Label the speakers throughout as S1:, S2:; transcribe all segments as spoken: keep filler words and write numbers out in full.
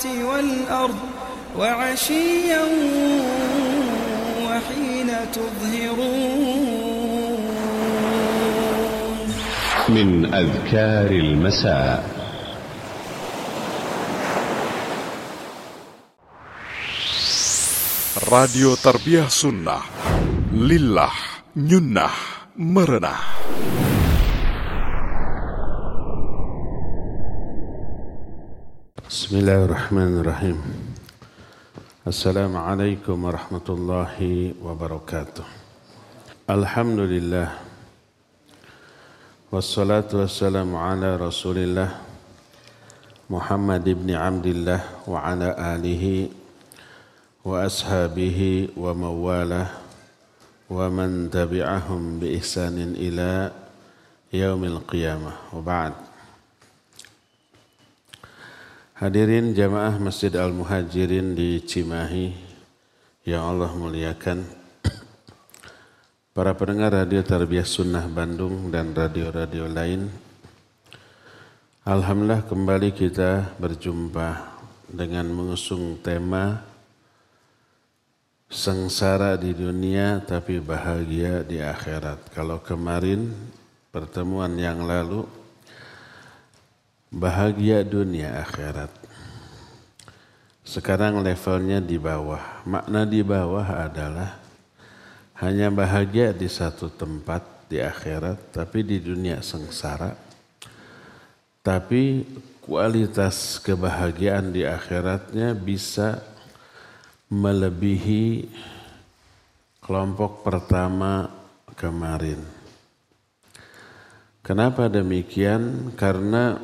S1: والأرض وعشيا وحين تظهرون.
S2: من أذكار المساء.
S3: Radio Tarbiyah Sunnah, Lillah, Nyunnah, Merenah.
S4: Bismillahirrahmanirrahim. Assalamualaikum warahmatullahi wabarakatuh. Alhamdulillah. Wassalatu wassalamu ala Rasulillah Muhammad ibn Abdillah wa ala alihi wa ashabihi wa mawalah wa man tabi'ahum bi ihsanin ila yaumil qiyamah wa ba'd. Hadirin jamaah Masjid Al-Muhajirin di Cimahi yang Allah muliakan, para pendengar Radio Tarbiyah Sunnah Bandung dan radio-radio lain, alhamdulillah kembali kita berjumpa dengan mengusung tema sengsara di dunia tapi bahagia di akhirat. Kalau kemarin pertemuan yang lalu bahagia dunia akhirat, sekarang levelnya di bawah. Makna di bawah adalah hanya bahagia di satu tempat di akhirat, tapi di dunia sengsara. Tapi kualitas kebahagiaan di akhiratnya bisa melebihi kelompok pertama kemarin. Kenapa demikian? Karena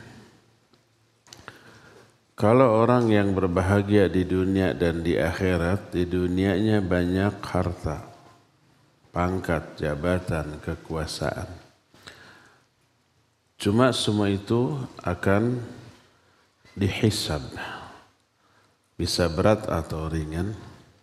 S4: kalau orang yang berbahagia di dunia dan di akhirat, di dunianya banyak harta, pangkat, jabatan, kekuasaan. Cuma semua itu akan dihisab. Bisa berat atau ringan,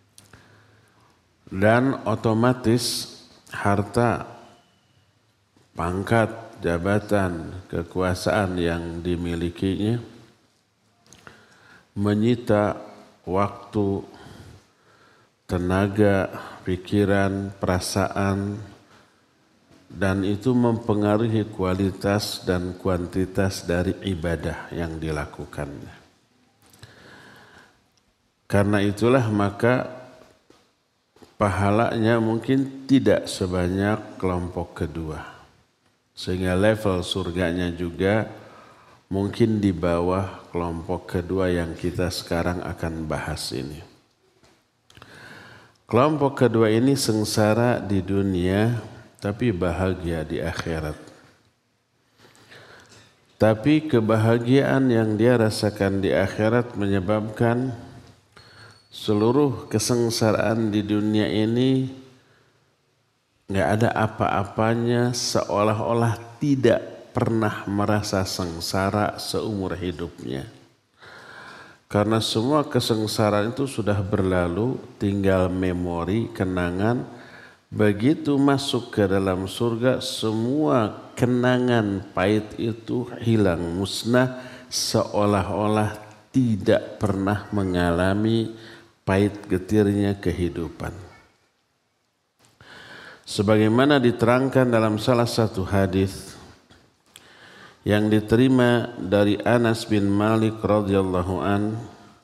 S4: dan otomatis harta, pangkat, jabatan, kekuasaan yang dimilikinya menyita waktu, tenaga, pikiran, perasaan, dan itu mempengaruhi kualitas dan kuantitas dari ibadah yang dilakukannya. Karena itulah maka pahalanya mungkin tidak sebanyak kelompok kedua. Sehingga level surganya juga mungkin di bawah kelompok kedua yang kita sekarang akan bahas ini. Kelompok kedua ini sengsara di dunia tapi bahagia di akhirat. Tapi kebahagiaan yang dia rasakan di akhirat menyebabkan seluruh kesengsaraan di dunia ini nggak ada apa-apanya, seolah-olah tidak pernah merasa sengsara seumur hidupnya. Karena semua kesengsaraan itu sudah berlalu, tinggal memori, kenangan. Begitu masuk ke dalam surga, semua kenangan pahit itu hilang, musnah, seolah-olah tidak pernah mengalami pahit getirnya kehidupan. Sebagaimana diterangkan dalam salah satu hadis yang diterima dari Anas bin Malik radhiyallahu an,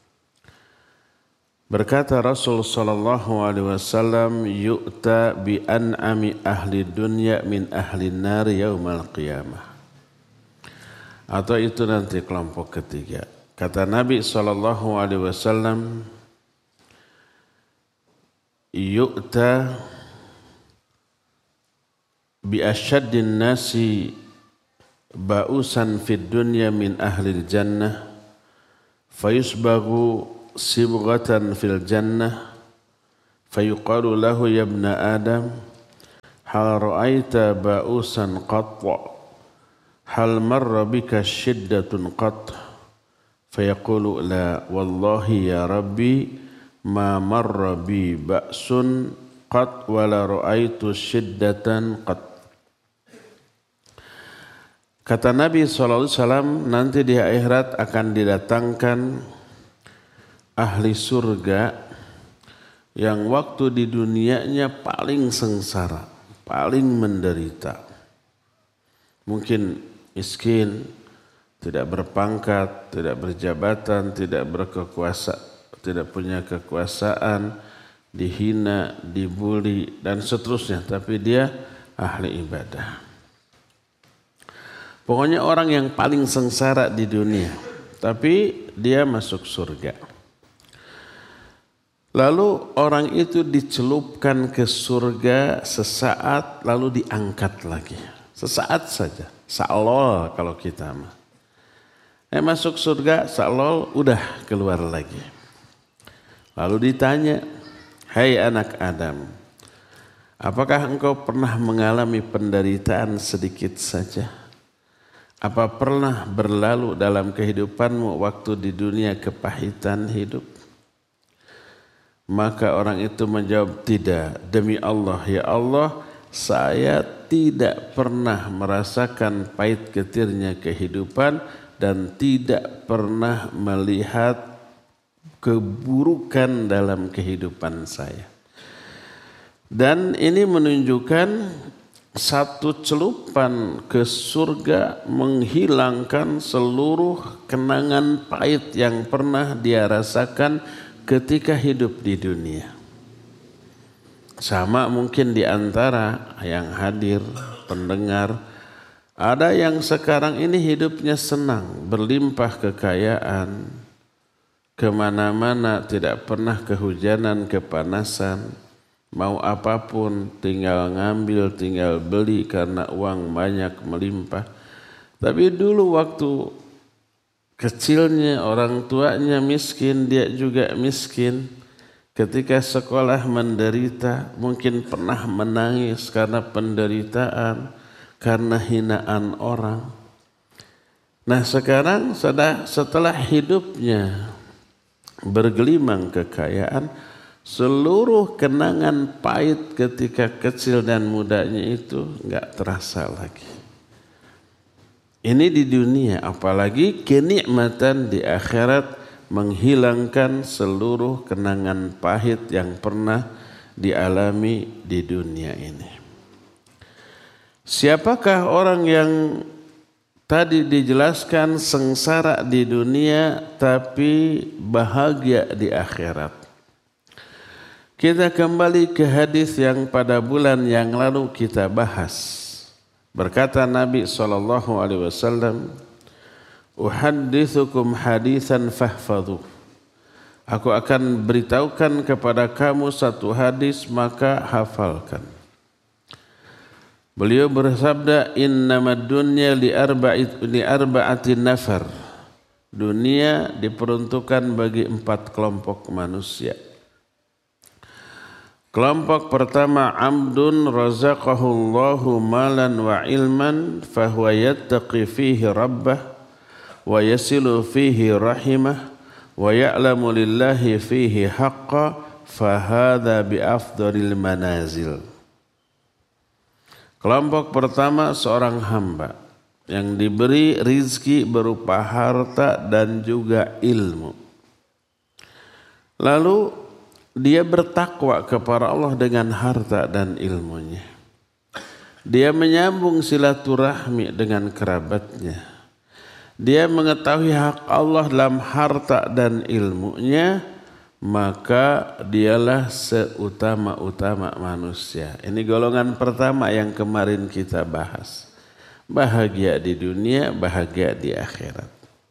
S4: berkata Rasul sallallahu alaihi wasallam, yu'ta bi an'ami ahli dunya min ahli nar yaumal qiyamah. Atau itu nanti kelompok ketiga. Kata Nabi sallallahu alaihi wasallam, yu'ta bi asyaddin nasi ba'usan fid dunya min ahlil jannah fayusbagu sibghatan fil jannah fayuqalu lahu ya ibna adam hal ra'aita ba'usan qatta hal marra bika syiddatun qatta fayaqulu la wallahi ya rabbi ma marra bi ba'sun qat wala ra'aitu syiddatan qat. Kata Nabi shallallahu alaihi wasallam, nanti di akhirat akan didatangkan ahli surga yang waktu di dunianya paling sengsara, paling menderita. Mungkin miskin, tidak berpangkat, tidak berjabatan, tidak berkekuasaan, tidak punya kekuasaan, dihina, dibuli dan seterusnya, tapi dia ahli ibadah. Pokoknya orang yang paling sengsara di dunia, tapi dia masuk surga. Lalu orang itu dicelupkan ke surga sesaat lalu diangkat lagi. Sesaat saja, sa'lol kalau kita mah. Eh masuk surga, sa'lol udah keluar lagi. Lalu ditanya, hai anak Adam, apakah engkau pernah mengalami penderitaan sedikit saja? Apa pernah berlalu dalam kehidupanmu waktu di dunia kepahitan hidup? Maka orang itu menjawab, tidak. Demi Allah, ya Allah, saya tidak pernah merasakan pahit getirnya kehidupan dan tidak pernah melihat keburukan dalam kehidupan saya. Dan ini menunjukkan satu celupan ke surga menghilangkan seluruh kenangan pahit yang pernah dia rasakan ketika hidup di dunia. Sama mungkin di antara yang hadir, pendengar, ada yang sekarang ini hidupnya senang, berlimpah kekayaan, kemana-mana tidak pernah kehujanan, kepanasan, mau apapun tinggal ngambil, tinggal beli karena uang banyak melimpah. Tapi dulu waktu kecilnya orang tuanya miskin, dia juga miskin. Ketika sekolah menderita, mungkin pernah menangis karena penderitaan, karena hinaan orang. Nah sekarang setelah hidupnya bergelimang kekayaan, seluruh kenangan pahit ketika kecil dan mudanya itu enggak terasa lagi. Ini di dunia, apalagi kenikmatan di akhirat menghilangkan seluruh kenangan pahit yang pernah dialami di dunia ini. Siapakah orang yang tadi dijelaskan sengsara di dunia tapi bahagia di akhirat? Kita kembali ke hadis yang pada bulan yang lalu kita bahas. Berkata Nabi sallallahu alaihi wasallam, "Uhadditsukum haditsan fahfadhu." Aku akan beritahukan kepada kamu satu hadis, maka hafalkan. Beliau bersabda, "Innamad dunya li arba'it li arba'atin nafar." Dunia diperuntukkan bagi empat kelompok manusia. Kelompok pertama, amdun razaqahullahu malan wa ilman fahuwa yattaqi fihi rabbah wa yasilu fihi rahimah wa ya'lamu lillahi fihi haqqa fahadha bi afdalil manazil. Kelompok pertama, seorang hamba yang diberi rizki berupa harta dan juga ilmu. Lalu dia bertakwa kepada Allah dengan harta dan ilmunya. Dia menyambung silaturahmi dengan kerabatnya. Dia mengetahui hak Allah dalam harta dan ilmunya, maka dialah seutama-utama manusia. Ini golongan pertama yang kemarin kita bahas. Bahagia di dunia, bahagia di akhirat.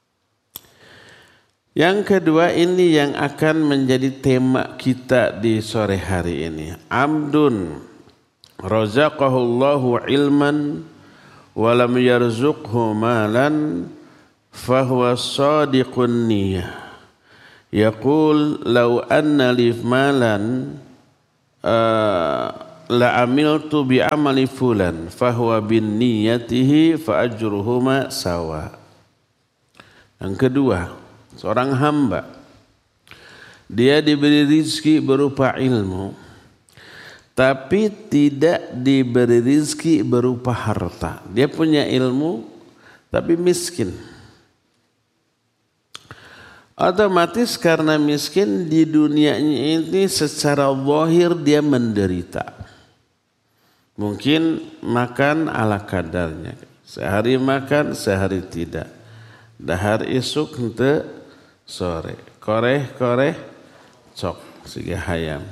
S4: Yang kedua, ini yang akan menjadi tema kita di sore hari ini. Amdun razaqahullahu ilman wa lam yarzuqhu malan fahuwa sadiqun niyah. Yaqul law anna li malan uh, la amiltu bi amali fulan fahuwa bin niyatihi fa ajruhuma sawa. Yang kedua, seorang hamba, dia diberi rizki berupa ilmu, tapi tidak diberi rizki berupa harta. Dia punya ilmu, tapi miskin. Otomatis karena miskin di dunia ini secara zahir dia menderita. Mungkin makan ala kadarnya. Sehari makan, sehari tidak. Dahar isuk henteu sore. Koreh-koreh cok siga hayam.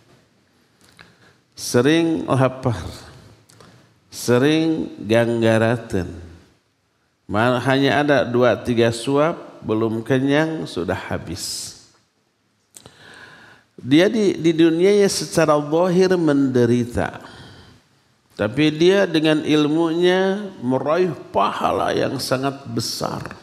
S4: Sering lapar. Sering ganggaraten. Hanya ada dua tiga suap, belum kenyang sudah habis. Dia di, di dunianya secara zahir menderita. Tapi dia dengan ilmunya meraih pahala yang sangat besar.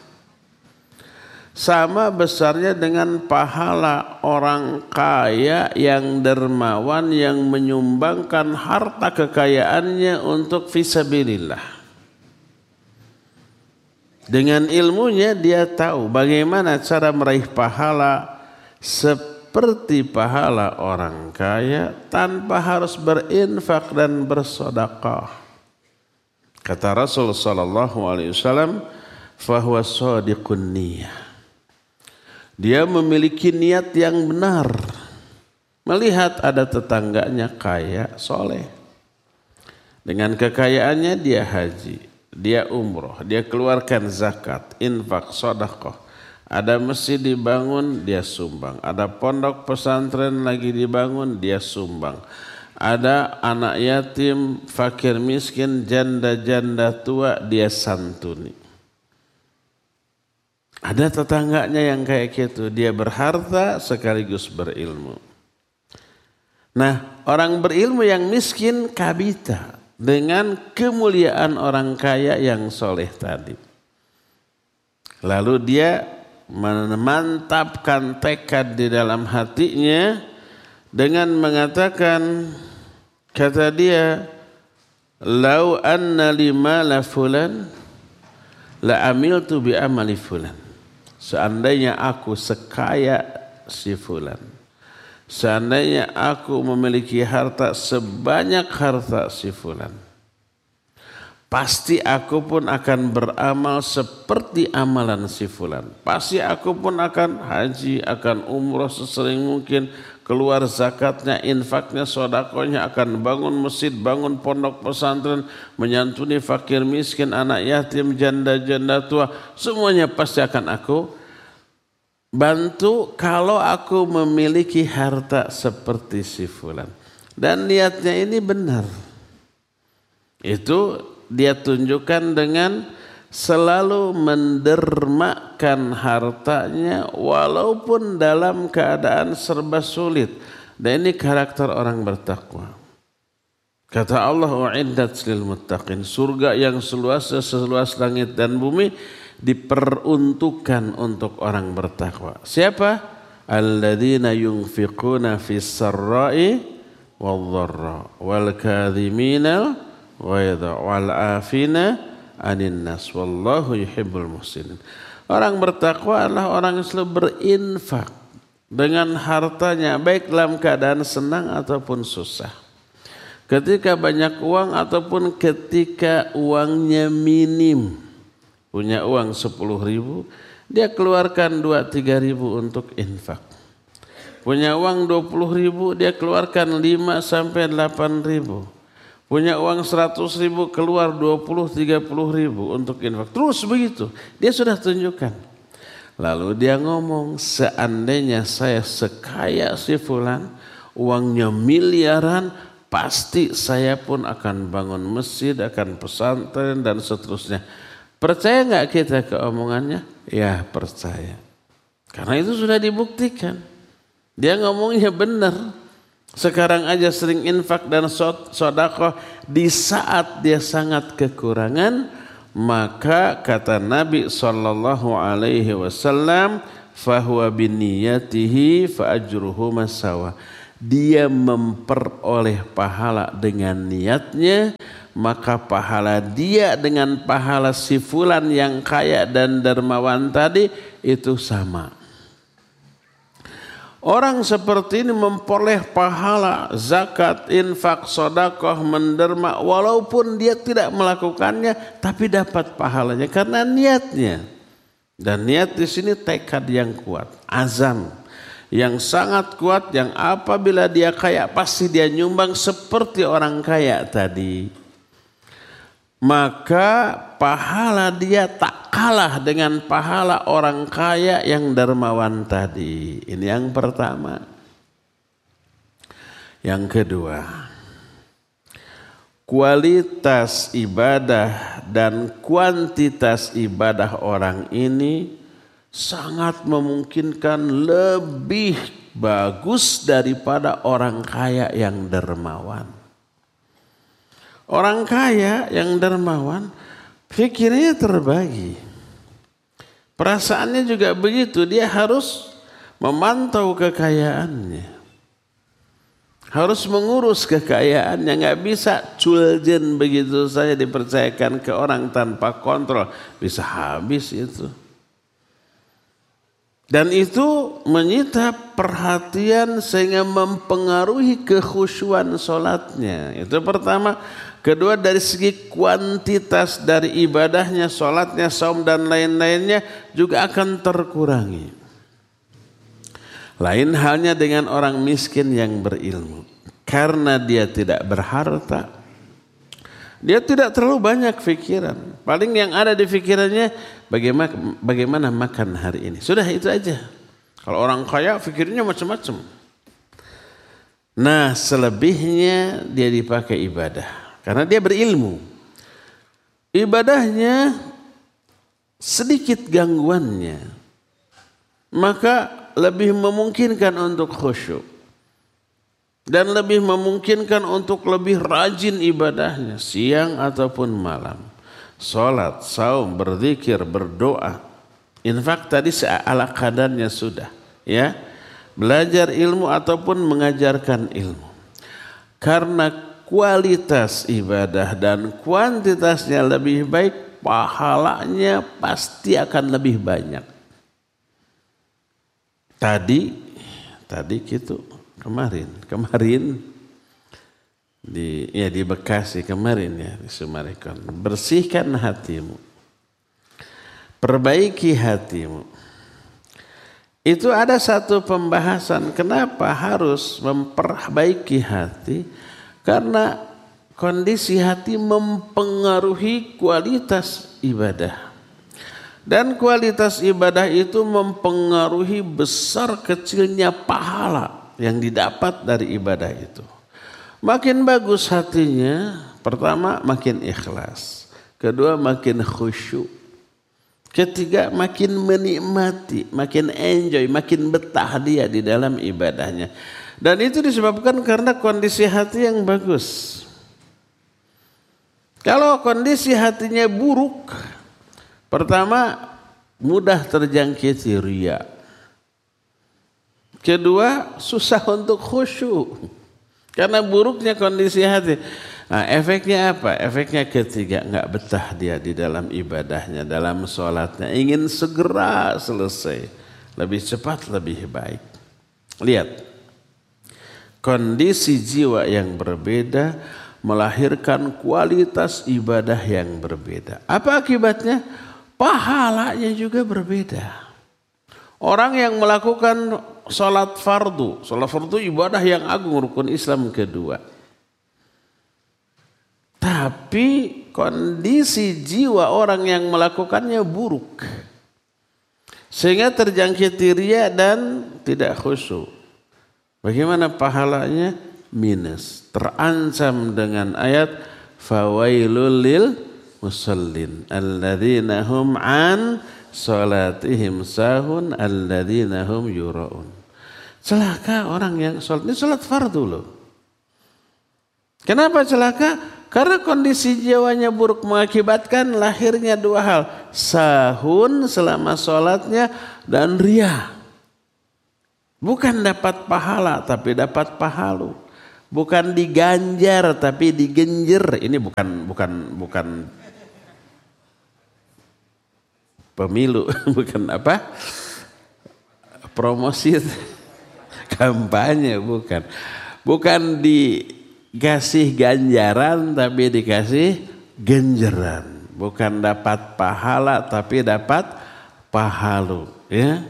S4: Sama besarnya dengan pahala orang kaya yang dermawan yang menyumbangkan harta kekayaannya untuk fisabilillah. Dengan ilmunya dia tahu bagaimana cara meraih pahala seperti pahala orang kaya tanpa harus berinfak dan bersedekah. Kata Rasul sallallahu alaihi wasallam, "Fahuwa shadiqun niyah." Dia memiliki niat yang benar. Melihat ada tetangganya kaya, soleh. Dengan kekayaannya dia haji, dia umroh, dia keluarkan zakat, infak, sedekah. Ada masjid dibangun, dia sumbang. Ada pondok pesantren lagi dibangun, dia sumbang. Ada anak yatim, fakir miskin, janda-janda tua, dia santuni. Ada tetangganya yang kayak gitu, dia berharta sekaligus berilmu. Nah, orang berilmu yang miskin kabita dengan kemuliaan orang kaya yang soleh tadi. Lalu dia memantapkan tekad di dalam hatinya dengan mengatakan, kata dia, "Lau anna lima la fulan la amiltu bi amali fulan." Seandainya aku sekaya si fulan, seandainya aku memiliki harta sebanyak harta si fulan, pasti aku pun akan beramal seperti amalan si fulan. Pasti aku pun akan haji, akan umroh sesering mungkin, keluar zakatnya, infaknya, sodakonya, akan bangun masjid, bangun pondok pesantren, menyantuni fakir miskin, anak yatim, janda-janda tua, semuanya pasti akan aku bantu kalau aku memiliki harta seperti si fulan. Dan niatnya ini benar. Itu dia tunjukkan dengan selalu mendermakan hartanya walaupun dalam keadaan serba sulit. Dan ini karakter orang bertakwa. Kata Allah, "U'iddat lil muttaqin." Surga yang seluas seluas langit dan bumi diperuntukkan untuk orang bertakwa. Siapa? Alladzina yunfiquna fis sarra'i wal dharra wal kadhimina ghaidha wal afina anin nas wallahu yuhibbul muhsinin. Orang bertakwa adalah orang yang selalu berinfak dengan hartanya baik dalam keadaan senang ataupun susah. Ketika banyak uang ataupun ketika uangnya minim. Punya uang sepuluh ribu, dia keluarkan dua tiga ribu untuk infak. Punya uang dua puluh ribu, dia keluarkan lima sampai delapan ribu. Punya uang seratus ribu, keluar dua puluh tiga puluh ribu untuk infak. Terus begitu, dia sudah tunjukkan. Lalu dia ngomong, seandainya saya sekaya si fulan, uangnya miliaran, pasti saya pun akan bangun masjid, akan pesantren dan seterusnya. Percaya nggak kita ke omongannya? Ya percaya. Karena itu sudah dibuktikan. Dia ngomongnya benar. Sekarang aja sering infak dan sedekah di saat dia sangat kekurangan, maka kata Nabi sallallahu alaihi wasallam, fahuwa binniyatihi fa ajruhu masawa. Dia memperoleh pahala dengan niatnya, maka pahala dia dengan pahala si fulan yang kaya dan dermawan tadi itu sama. Orang seperti ini memperoleh pahala zakat, infak, sedekah, menderma walaupun dia tidak melakukannya tapi dapat pahalanya karena niatnya. Dan niat di sini tekad yang kuat, azam yang sangat kuat, yang apabila dia kaya pasti dia nyumbang seperti orang kaya tadi. Maka pahala dia tak kalah dengan pahala orang kaya yang dermawan tadi. Ini yang pertama. Yang kedua, kualitas ibadah dan kuantitas ibadah orang ini sangat memungkinkan lebih bagus daripada orang kaya yang dermawan. Orang kaya yang dermawan pikirnya terbagi. Perasaannya juga begitu, dia harus memantau kekayaannya. Harus mengurus kekayaannya, nggak bisa culjen begitu saja dipercayakan ke orang tanpa kontrol, bisa habis itu. Dan itu menyita perhatian sehingga mempengaruhi kekhusyuan sholatnya. Itu pertama. Kedua, dari segi kuantitas dari ibadahnya, sholatnya, saum dan lain-lainnya juga akan terkurangi. Lain halnya dengan orang miskin yang berilmu. Karena dia tidak berharta, dia tidak terlalu banyak pikiran. Paling yang ada di pikirannya bagaimana, bagaimana makan hari ini. Sudah itu aja. Kalau orang kaya pikirnya macam-macam. Nah, selebihnya dia dipakai ibadah. Karena dia berilmu. Ibadahnya sedikit gangguannya. Maka lebih memungkinkan untuk khusyuk dan lebih memungkinkan untuk lebih rajin ibadahnya siang ataupun malam, salat, saum, berzikir, berdoa, infak tadi ala kadarnya sudah, ya, belajar ilmu ataupun mengajarkan ilmu. Karena kualitas ibadah dan kuantitasnya lebih baik, pahalanya pasti akan lebih banyak. Tadi, tadi gitu kemarin, kemarin di ya di Bekasi kemarin ya di Summarecon. Bersihkan hatimu, perbaiki hatimu. Itu ada satu pembahasan kenapa harus memperbaiki hati, karena kondisi hati mempengaruhi kualitas ibadah. Dan kualitas ibadah itu mempengaruhi besar kecilnya pahala yang didapat dari ibadah itu. Makin bagus hatinya, pertama makin ikhlas, kedua makin khusyuk, ketiga makin menikmati, makin enjoy, makin betah dia di dalam ibadahnya. Dan itu disebabkan karena kondisi hati yang bagus. Kalau kondisi hatinya buruk, pertama, mudah terjangkiti riya. Kedua, susah untuk khusyuk. Karena buruknya kondisi hati. Nah, efeknya apa? Efeknya ketiga, enggak betah dia di dalam ibadahnya, dalam sholatnya. Ingin segera selesai. Lebih cepat, lebih baik. Lihat. Kondisi jiwa yang berbeda melahirkan kualitas ibadah yang berbeda. Apa akibatnya? Pahalanya juga berbeda. Orang yang melakukan sholat fardu, sholat fardu ibadah yang agung, rukun Islam kedua. Tapi kondisi jiwa orang yang melakukannya buruk, sehingga terjangkiti riya dan tidak khusyuk. Bagaimana pahalanya? Minus, terancam dengan ayat fawailul lil musallin alladzina hum an salatihim sahun alladzina hum yuraun. Celaka orang yang salat, ini salat fardu loh. Kenapa celaka? Karena kondisi jiwanya buruk mengakibatkan lahirnya dua hal, sahun selama salatnya dan riya. Bukan dapat pahala tapi dapat pahalu. Bukan diganjar tapi digenjer. Ini bukan bukan bukan pemilu, bukan apa? Promosi kampanye, bukan. Bukan dikasih ganjaran tapi dikasih genjeran. Bukan dapat pahala tapi dapat pahalu, ya.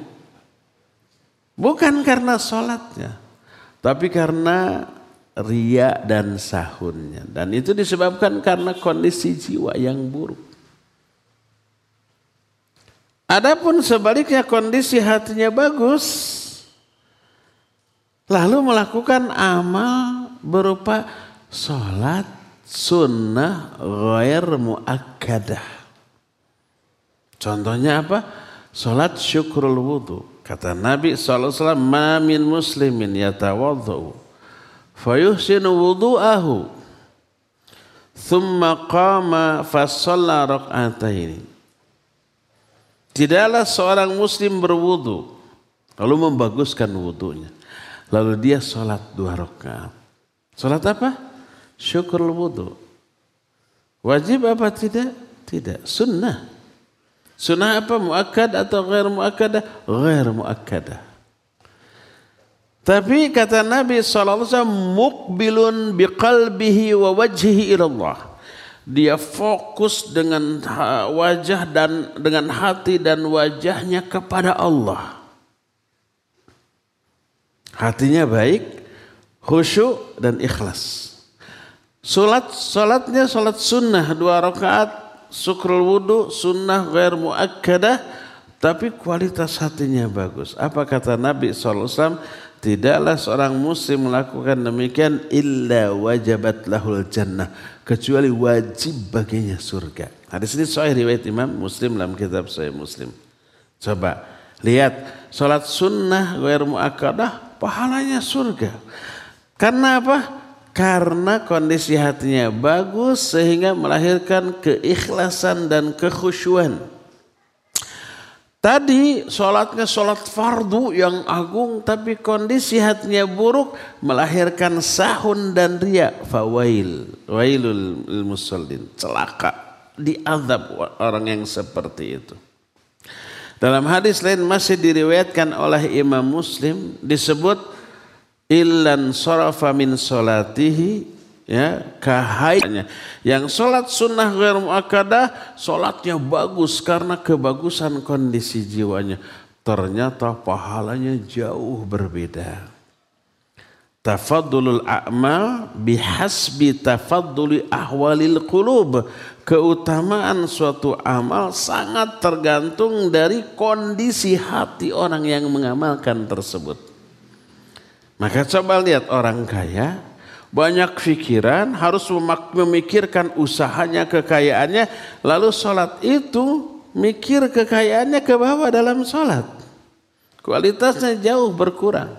S4: Bukan karena sholatnya, tapi karena riya dan sahunnya. Dan itu disebabkan karena kondisi jiwa yang buruk. Adapun sebaliknya kondisi hatinya bagus, lalu melakukan amal berupa sholat sunnah ghair muakkadah. Contohnya apa? Sholat syukrul wudu. Kata Nabi shallallahu alaihi wasallam, ma min muslimin yatawaddu fayuhsinu wudu'ahu thumma qama fasalla rak'ataini. Tidaklah seorang muslim berwudu lalu membaguskan wudunya, lalu dia sholat dua rakaat. Sholat apa? Syukrul wudu. Wajib apa tidak? Tidak. Sunnah. Sunnah apa? Muakkad atau ghair muakkadah? Ghair muakkadah. Tapi kata Nabi shallallahu alaihi wasallam, muqbilun biqalbihi wa wajhihi ilallah. Dia fokus dengan wajah dan dengan hati dan wajahnya kepada Allah. Hatinya baik, khusyuk dan ikhlas. Salat salatnya salat sunnah dua rakaat, syukrul wudu, sunnah ghair muakkadah, tapi kualitas hatinya bagus. Apa kata Nabi shallallahu alaihi wasallam? Tidaklah seorang muslim melakukan demikian illa wajabat lahul jannah, kecuali wajib baginya surga. Hadis ini sahih riwayat Imam Muslim dalam kitab Sahih Muslim. Coba lihat, salat sunnah ghair muakkadah pahalanya surga. Karena apa? Karena kondisi hatinya bagus sehingga melahirkan keikhlasan dan kekhusyuan. Tadi sholatnya sholat fardu yang agung, tapi kondisi hatinya buruk melahirkan sahun dan riya. Fawail, wailul musallin, celaka, diazab orang yang seperti itu. Dalam hadis lain masih diriwayatkan oleh Imam Muslim disebut illan sarafa min sholatihi, ya, kahayanya. Yang sholat sunnah ghair muakkadah, sholatnya bagus karena kebagusan kondisi jiwanya. Ternyata pahalanya jauh berbeda. Tafaddulul a'mal bihasbi tafadduli ahwalil qulub. Keutamaan suatu amal sangat tergantung dari kondisi hati orang yang mengamalkan tersebut. Maka coba lihat orang kaya, banyak pikiran, harus memikirkan usahanya, kekayaannya, lalu sholat itu mikir kekayaannya ke bawah dalam sholat. Kualitasnya jauh berkurang.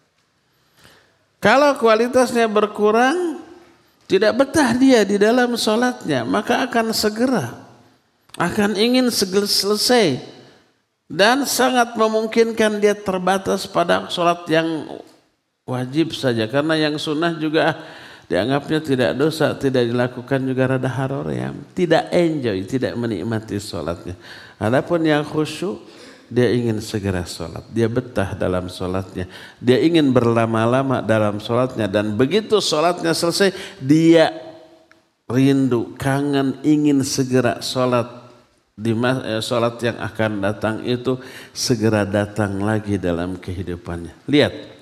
S4: Kalau kualitasnya berkurang, tidak betah dia di dalam sholatnya, maka akan segera, akan ingin selesai. Dan sangat memungkinkan dia terbatas pada sholat yang wajib saja, karena yang sunnah juga dianggapnya tidak dosa, tidak dilakukan juga rada haroream, tidak enjoy, tidak menikmati sholatnya. Adapun yang khusyuk, dia ingin segera sholat, dia betah dalam sholatnya, dia ingin berlama-lama dalam sholatnya, dan begitu sholatnya selesai, dia rindu, kangen, ingin segera sholat di sholat yang akan datang itu segera datang lagi dalam kehidupannya. Lihat.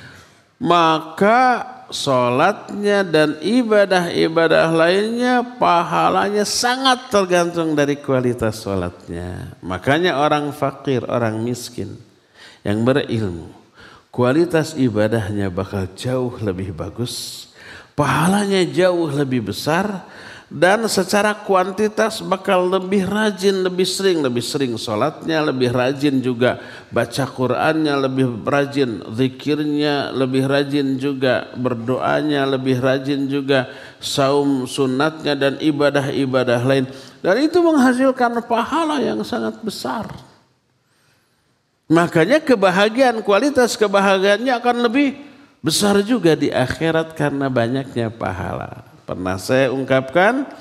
S4: Maka sholatnya dan ibadah-ibadah lainnya pahalanya sangat tergantung dari kualitas sholatnya. Makanya orang fakir, orang miskin yang berilmu, kualitas ibadahnya bakal jauh lebih bagus, pahalanya jauh lebih besar, dan secara kuantitas bakal lebih rajin, lebih sering, lebih sering sholatnya, lebih rajin juga baca Qur'annya, lebih rajin zikirnya, lebih rajin juga berdoanya, lebih rajin juga saum sunatnya dan ibadah-ibadah lain. Dan itu menghasilkan pahala yang sangat besar. Makanya kebahagiaan, kualitas kebahagiaannya akan lebih besar juga di akhirat karena banyaknya pahala. Pernah saya ungkapkan,